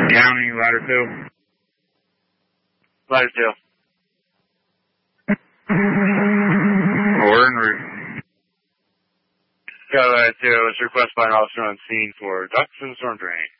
County, ladder 2. Ladder 2. We're en route. Got ladder 2. It's request by an officer on scene for ducts and storm drain.